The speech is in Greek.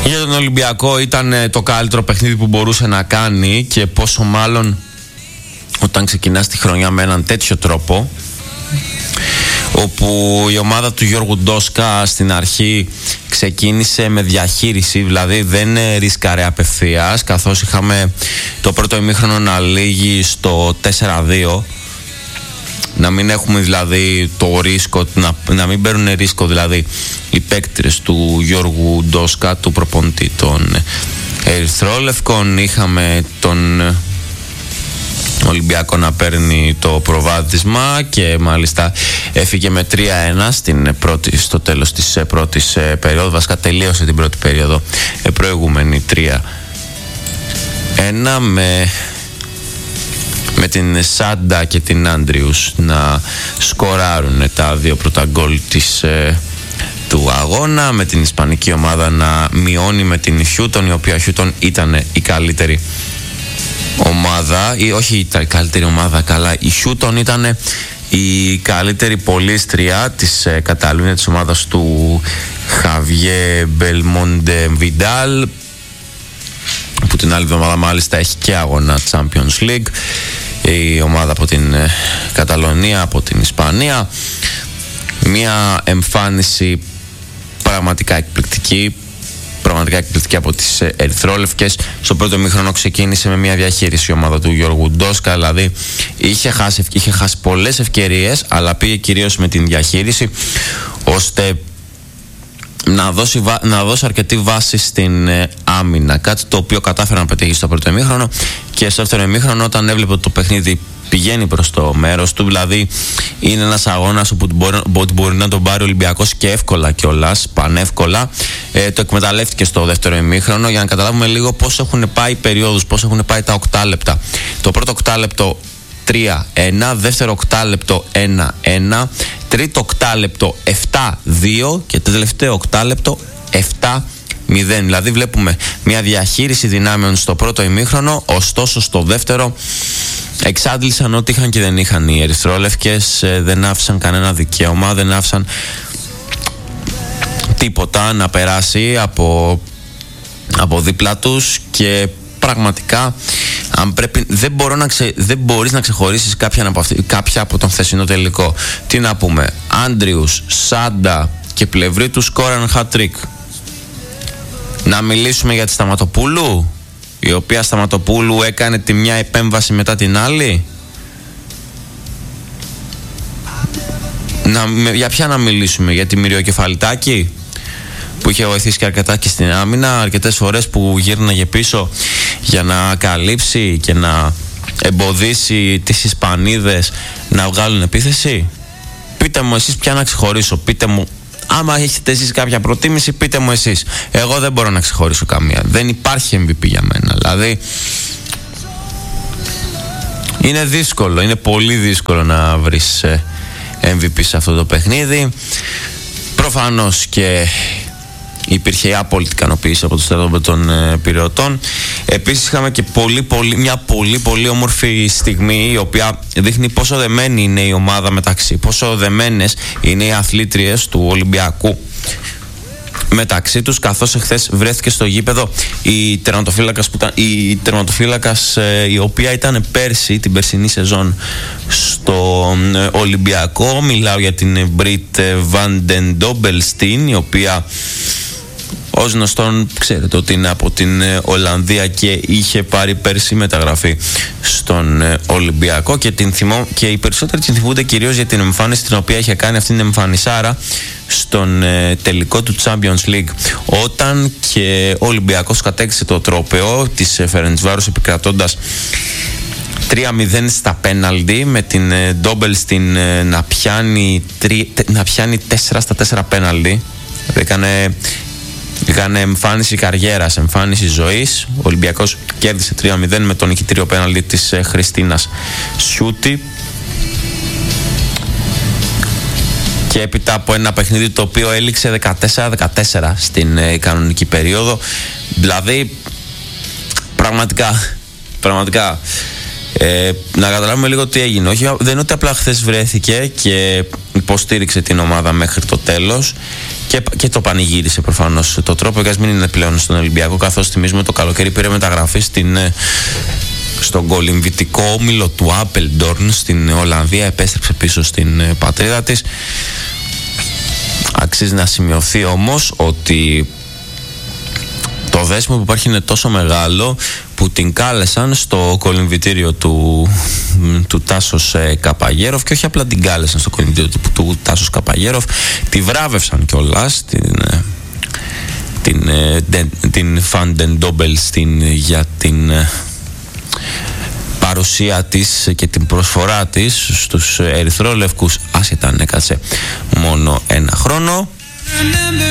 Για τον Ολυμπιακό ήταν το καλύτερο παιχνίδι που μπορούσε να κάνει, και πόσο μάλλον όταν ξεκινάς τη χρονιά με έναν τέτοιο τρόπο, όπου η ομάδα του Γιώργου Ντόσκα στην αρχή ξεκίνησε με διαχείριση, δηλαδή δεν ρίσκαρε απευθείας, καθώς είχαμε το πρώτο ημίχρονο να λήγει στο 4-2, να μην έχουμε δηλαδή το ρίσκο, να μην παίρνουν ρίσκο δηλαδή οι παίκτες του Γιώργου Ντόσκα, του προπονητή των Ερυθρόλευκων. Είχαμε τον Ολυμπιακό να παίρνει το προβάδισμα και μάλιστα έφυγε με 3-1 στο τέλος της πρώτης περίοδου. Βασικά τελείωσε την πρώτη περίοδο προηγούμενη 3-1 με την Σάντα και την Άντριους να σκοράρουν τα δύο πρώτα γκολ του αγώνα, με την ισπανική ομάδα να μειώνει με την Χιούτον, η οποία Χιούτον ήταν η καλύτερη ομάδα, ή όχι η καλύτερη ομάδα, καλά, η Χιούτον ήταν η καλύτερη πολίστρια της Καταλούνια, της ομάδας του Χαβιέ Μπελμόντε Βιντάλ, που την άλλη εβδομάδα μάλιστα έχει και αγώνα Champions League, η ομάδα από την Καταλωνία, από την Ισπανία. Μια εμφάνιση πραγματικά εκπληκτική από τις Ερυθρόλευκες. Στο πρώτο ημίχρονο ξεκίνησε με μια διαχείριση η ομάδα του Γιώργου Ντόσκα, δηλαδή είχε χάσει πολλές ευκαιρίες, αλλά πήγε κυρίως με την διαχείριση, ώστε να δώσει αρκετή βάση στην άμυνα, κάτι το οποίο κατάφερε να πετύχει στο πρώτο ημίχρονο. Και στο δεύτερο ημίχρονο, όταν έβλεπε ότι το παιχνίδι πηγαίνει προς το μέρος του, δηλαδή είναι ένας αγώνας όπου μπορεί να τον πάρει ο Ολυμπιακός και εύκολα κιόλας, πανεύκολα, το εκμεταλλεύτηκε στο δεύτερο ημίχρονο. Για να καταλάβουμε λίγο πώς έχουν πάει οι περιόδους, πώς έχουν πάει τα οκτάλεπτα. Το πρώτο οκτάλεπτο 3-1, δεύτερο οκτάλεπτο 1-1, τρίτο οκτάλεπτο 7-2 και το τελευταίο οκτάλεπτο 7-0. Δηλαδή βλέπουμε μια διαχείριση δυνάμεων στο πρώτο ημίχρονο, ωστόσο στο δεύτερο εξάντλησαν ό,τι είχαν και δεν είχαν οι Ερυθρόλευκες, δεν άφησαν κανένα δικαίωμα, δεν άφησαν τίποτα να περάσει από δίπλα τους. Και πραγματικά δεν μπορείς να ξεχωρίσεις κάποια από τον χθεσινό τελικό. Τι να πούμε, Άντριους, Σάντα και πλευρή του σκόραν hat-trick. Να μιλήσουμε για τη Σταματοπούλου, η οποία Σταματοπούλου έκανε τη μια επέμβαση μετά την άλλη. Για ποια να μιλήσουμε, για τη Μυριοκεφαλιτάκη, που είχε βοηθήσει και αρκετά και στην άμυνα, αρκετές φορές που γύρναγε πίσω για να καλύψει και να εμποδίσει τις Ισπανίδες να βγάλουν επίθεση. Πείτε μου εσείς ποια να ξεχωρίσω, πείτε μου. Άμα έχετε εσείς κάποια προτίμηση, πείτε μου εσείς. Εγώ δεν μπορώ να ξεχωρίσω καμία. Δεν υπάρχει MVP για μένα. Δηλαδή είναι δύσκολο, είναι πολύ δύσκολο να βρεις MVP σε αυτό το παιχνίδι. Προφανώς και υπήρχε άπολη ικανοποίηση από τους στρατόπεδους των Πειραιωτών. Επίσης είχαμε και μια πολύ όμορφη στιγμή, η οποία δείχνει πόσο δεμένη είναι η ομάδα μεταξύ, πόσο δεμένες είναι οι αθλήτριες του Ολυμπιακού μεταξύ τους, καθώς εχθές βρέθηκε στο γήπεδο η τερματοφύλακας η οποία ήταν πέρσι, την περσινή σεζόν στο Ολυμπιακό. Μιλάω για την Μπριτ Βάντεν Ντόμπελστιν, η οποία ως γνωστόν ξέρετε ότι είναι από την Ολλανδία και είχε πάρει πέρσι μεταγραφή στον Ολυμπιακό, και οι περισσότεροι την θυμούνται κυρίως για την εμφάνιση την οποία είχε κάνει αυτήν την εμφανισάρα στον τελικό του Champions League, όταν και ο Ολυμπιακός κατέκτησε το τρόπαιο της Φερεντσβάρος επικρατώντας 3-0 στα πέναλτι, με την Ντόμπελστιν να πιάνει 4 στα 4 πέναλτι. Έκανε εμφάνιση καριέρας, εμφάνιση ζωής. Ο Ολυμπιακός κέρδισε 3-0 με τον νικητήριο πέναλτι της Χριστίνας Σιούτη. Και έπειτα από ένα παιχνίδι το οποίο έληξε 14-14 στην κανονική περίοδο. Δηλαδή πραγματικά να καταλάβουμε λίγο τι έγινε. Δεν είναι ότι απλά χθες βρέθηκε και υποστήριξε την ομάδα μέχρι το τέλος. Και το πανηγύρισε προφανώς. Το τρόπο για μην είναι πλέον στον Ολυμπιακό, καθώς θυμίζουμε το καλοκαίρι πήρε μεταγραφή στον κολυμβητικό όμιλο του Apeldoorn στην Ολλανδία, επέστρεψε πίσω στην πατρίδα της. Αξίζει να σημειωθεί όμως ότι το δέσιμο που υπάρχει είναι τόσο μεγάλο που την κάλεσαν στο κολυμβητήριο του Τάσος Καπαγέροφ, και όχι απλά την κάλεσαν στο κολυμβητήριο του Τάσος Καπαγέροφ, τη βράβευσαν κιόλας την Φαντεν Ντόμπελ για την παρουσία της και την προσφορά της στους ερυθρόλευκους, άσχετα αν έκατσε μόνο ένα χρόνο.